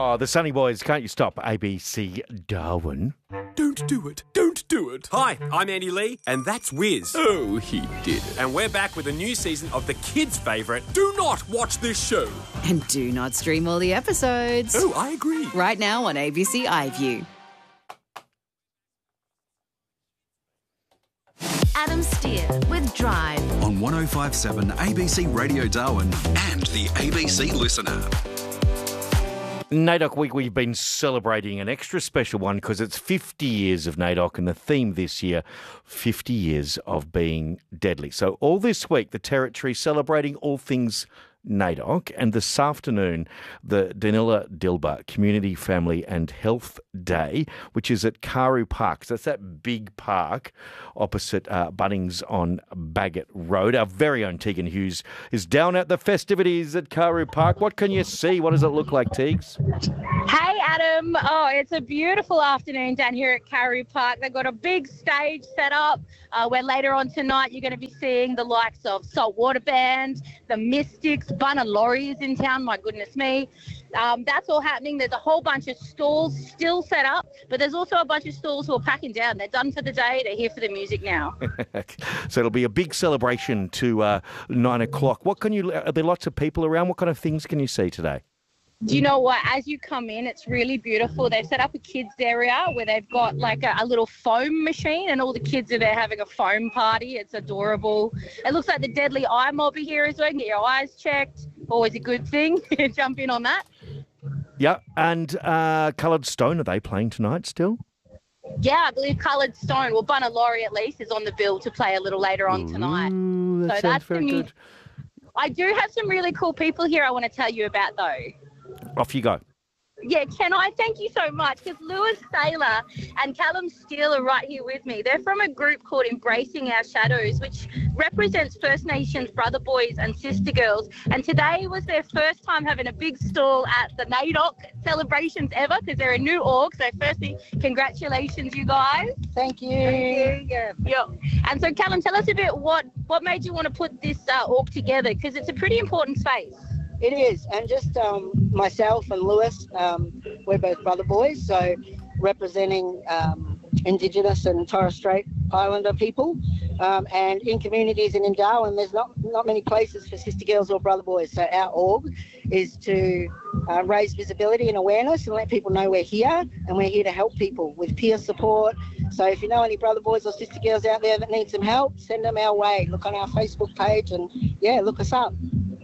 Oh, the Sunny Boys, Can't You Stop, ABC Darwin. Don't do it. Don't do it. Hi, I'm Andy Lee, and that's Wiz. Oh, he did it. And we're back with a new season of the kids' favourite, Do not watch this show. And do not stream all the episodes. Oh, I agree. Right now on ABC iView. Adam Steer with Drive. On 105.7 ABC Radio Darwin and the ABC Listener. NAIDOC Week, we've been celebrating an extra special one because it's 50 years of NAIDOC, and the theme this year, 50 years of being deadly. So all this week, the Territory celebrating all things NAIDOC, and this afternoon, the Danila Dilba Community, Family and Health Day, which is at Karu Park. So that's that big park opposite Bunnings on Bagot Road. Our very own Tegan Hughes is down at the festivities at Karu Park. What can you see? What does it look like, Teags? Hey, Adam. Oh, it's a beautiful afternoon down here at Karu Park. They've got a big stage set up where later on tonight you're going to be seeing the likes of Saltwater Band, the Mystics, Bunna Laurie is in town, my goodness me. That's all happening. There's a whole bunch of stalls still set up, but there's also a bunch of stalls who are packing down. They're done for the day. They're here for the music now. So it'll be a big celebration to 9 o'clock. Are there lots of people around? What kind of things can you see today? Do you know what? As you come in, it's really beautiful. They've set up a kids area where they've got like a little foam machine, and all the kids are there having a foam party. It's adorable. It looks like the Deadly Eye Mob are here as well. You can get your eyes checked. Always a good thing. Jump in on that. Yeah, and Coloured Stone, are they playing tonight still? Yeah, I believe Coloured Stone, well, Bunna Laurie at least, is on the bill to play a little later on tonight. Ooh, that sounds very good. I do have some really cool people here I want to tell you about, though. Off you go. Yeah, can I? Thank you so much. Because Lewis Saylor and Callum Steele are right here with me. They're from a group called Embracing Our Shadows, which represents First Nations brother boys and sister girls. And today was their first time having a big stall at the NAIDOC celebrations ever, because they're a new org. So firstly, congratulations, you guys. Thank you. Thank you. Yeah. And so, Callum, tell us a bit what made you want to put this org together, because it's a pretty important space. It is, and just myself and Lewis, we're both brother boys, so representing Indigenous and Torres Strait Islander people, and in communities and in Darwin, there's not many places for sister girls or brother boys. So our org is to raise visibility and awareness and let people know we're here, and we're here to help people with peer support. So if you know any brother boys or sister girls out there that need some help, send them our way. Look on our Facebook page and, look us up.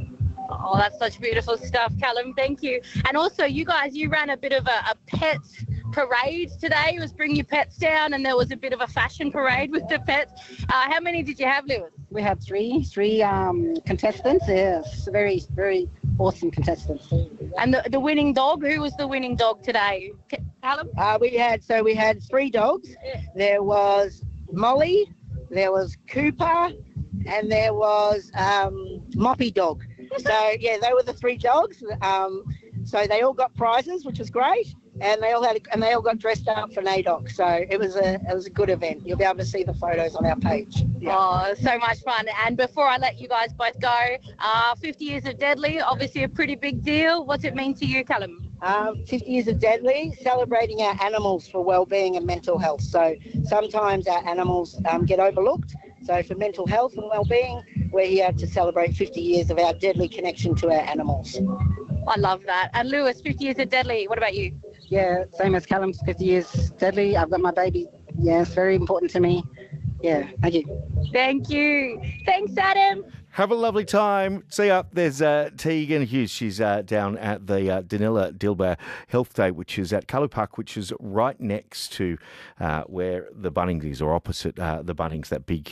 Oh, that's such beautiful stuff, Callum. Thank you. And also, you guys, you ran a bit of a pet parade today. It was bring your pets down, and there was a bit of a fashion parade with the pets. How many did you have, Lewis? We had three contestants. Yes, very, very awesome contestants. And the winning dog, who was the winning dog today? Callum? We had three dogs. There was Molly, there was Cooper, and there was Moppy Dog. So they were the three dogs. So they all got prizes, which was great, and they all got dressed up for NAIDOC. So it was a good event. You'll be able to see the photos on our page. Yeah. Oh, so much fun! And before I let you guys both go, 50 years of Deadly, obviously a pretty big deal. What's it mean to you, Callum? 50 years of Deadly, celebrating our animals for well-being and mental health. So sometimes our animals get overlooked. So for mental health and well-being, we're here to celebrate 50 years of our Deadly connection to our animals. I love that. And Lewis, 50 years of Deadly, what about you? Yeah, same as Callum's 50 years Deadly. I've got my baby. Yeah, it's very important to me. Yeah, thank you. Thank you. Thanks, Adam. Have a lovely time. See ya. There's Tegan Hughes. She's down at the Danila Dilba Health Day, which is at Kalu Park, which is right next to where the Bunnings is, or opposite the Bunnings, that big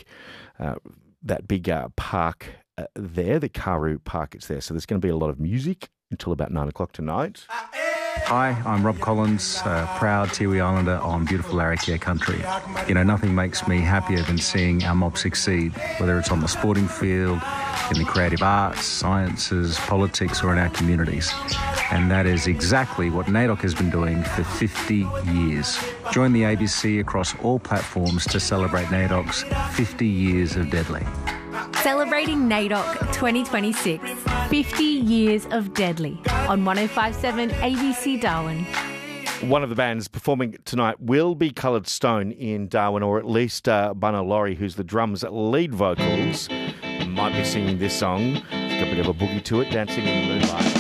park there, the Karu Park. It's there. So there's going to be a lot of music until about 9 o'clock tonight. Hi, I'm Rob Collins, proud Tiwi Islander on beautiful Larrakia country. You know, nothing makes me happier than seeing our mob succeed, whether it's on the sporting field, in the creative arts, sciences, politics, or in our communities. And that is exactly what NAIDOC has been doing for 50 years. Join the ABC across all platforms to celebrate NAIDOC's 50 years of Deadly. Celebrating NAIDOC 2026. 50 years of Deadly on 105.7 ABC Darwin. One of the bands performing tonight will be Coloured Stone in Darwin, or at least Bunna Laurie, who's the drums lead vocals, might be singing this song. It's got a bit of a boogie to it, Dancing in the Moonlight.